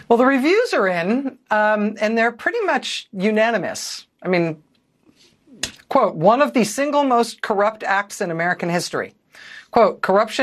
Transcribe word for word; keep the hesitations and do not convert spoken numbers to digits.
Well, the reviews are in, um, and they're pretty much unanimous. I mean, quote, one of the single most corrupt acts in American history. Quote, corruption